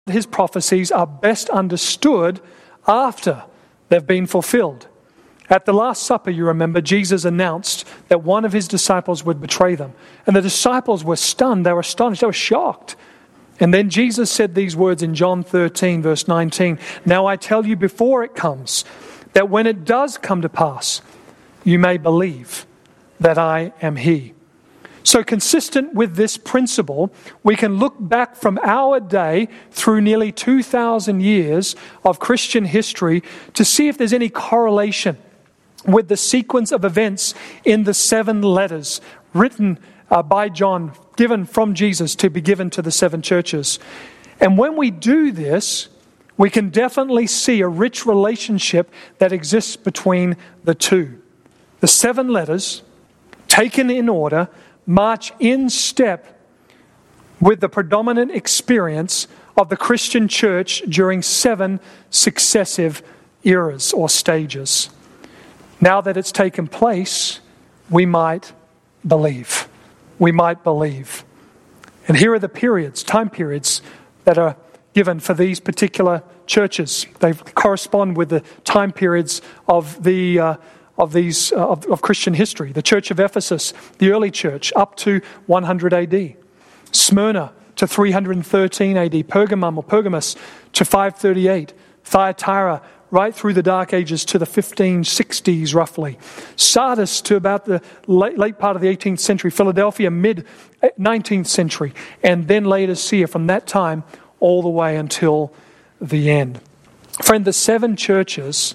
His prophecies are best understood after they've been fulfilled. At the Last Supper, you remember, Jesus announced that one of his disciples would betray them. And the disciples were stunned, they were astonished, they were shocked. And then Jesus said these words in John 13, verse 19, "Now I tell you before it comes, that when it does come to pass, you may believe that I am He." So consistent with this principle, we can look back from our day through nearly 2,000 years of Christian history to see if there's any correlation with the sequence of events in the 7 letters written by John, given from Jesus to be given to the 7 churches. And when we do this, we can definitely see a rich relationship that exists between the two. The 7 letters, taken in order, march in step with the predominant experience of the Christian church during 7 successive eras or stages. Now that it's taken place, we might believe. We might believe. And here are the time periods that are given for these particular churches. They correspond with the time periods of Christian history. The Church of Ephesus, the early church, up to 100 AD. Smyrna to 313 AD. Pergamum or Pergamus to 538. Thyatira right through the Dark Ages to the 1560s roughly. Sardis to about the late part of the 18th century. Philadelphia mid-19th century. And then Laodicea from that time all the way until the end. Friend, the 7 churches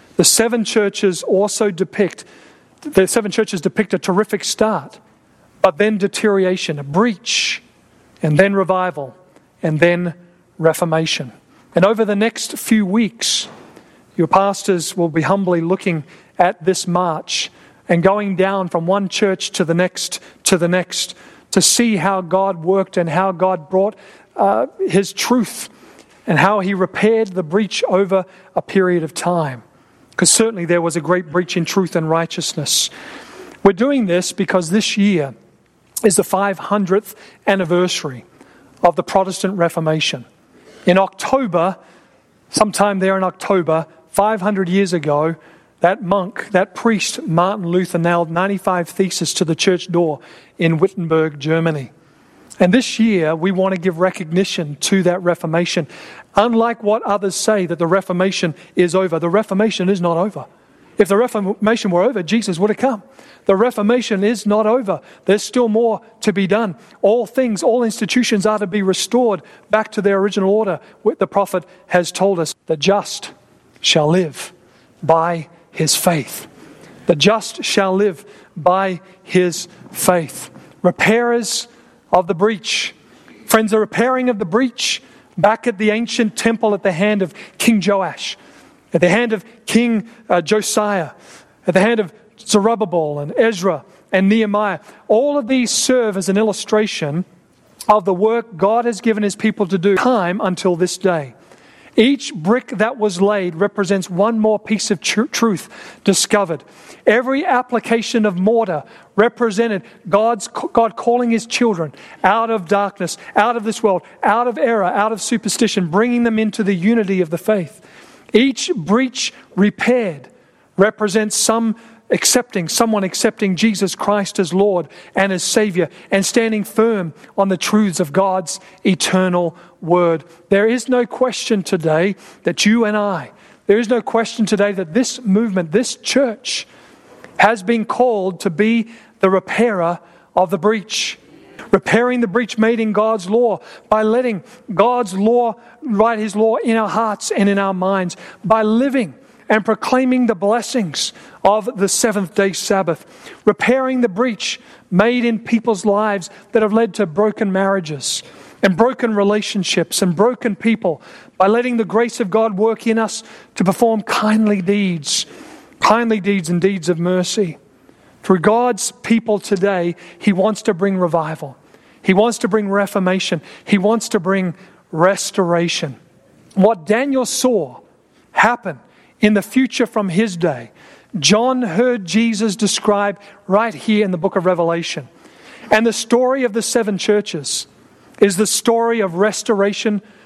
also depict a terrific start, but then deterioration, a breach, and then revival, and then reformation. And over the next few weeks, your pastors will be humbly looking at this march and going down from one church to the next to see how God worked and how God brought His truth and how He repaired the breach over a period of time. Because certainly there was a great breach in truth and righteousness. We're doing this because this year is the 500th anniversary of the Protestant Reformation. In October, sometime there in October, 500 years ago, that priest, Martin Luther, nailed 95 theses to the church door in Wittenberg, Germany. And this year, we want to give recognition to that Reformation. Unlike what others say that the Reformation is over, the Reformation is not over. If the Reformation were over, Jesus would have come. The Reformation is not over. There's still more to be done. All institutions are to be restored back to their original order. The prophet has told us, the just shall live by his faith. The just shall live by his faith. Repairers of the breach. Friends, the repairing of the breach back at the ancient temple at the hand of King Joash, at the hand of King Josiah, at the hand of Zerubbabel and Ezra and Nehemiah. All of these serve as an illustration of the work God has given His people to do time until this day. Each brick that was laid represents one more piece of truth discovered. Every application of mortar represented God calling His children out of darkness, out of this world, out of error, out of superstition, bringing them into the unity of the faith. Each breach repaired represents someone accepting Jesus Christ as Lord and as Savior and standing firm on the truths of God's eternal Word. There is no question today that there is no question today that this movement, this church, has been called to be the repairer of the breach. Repairing the breach made in God's law by letting God's law write His law in our hearts and in our minds, by living and proclaiming the blessings of the seventh-day Sabbath. Repairing the breach made in people's lives that have led to broken marriages and broken relationships and broken people, by letting the grace of God work in us to perform kindly deeds and deeds of mercy. Through God's people today, He wants to bring revival. He wants to bring reformation. He wants to bring restoration. What Daniel saw happen in the future from his day, John heard Jesus describe right here in the book of Revelation. And the story of the 7 churches is the story of restoration